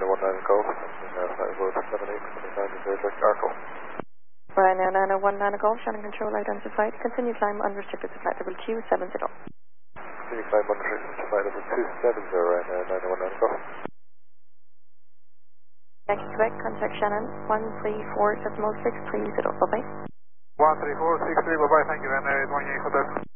919 Golf, flight road 78, direct Arco. Ryanair 919 Golf, Shannon Control identified. Continue climb unrestricted to flight level 270. Continue climb unrestricted to flight level 270, Ryanair 919 Golf. Yankee Quebec, contact Shannon 134.630, bye-bye. 134.630, bye-bye, thank you, Ryanair 1 Yankee Hotel.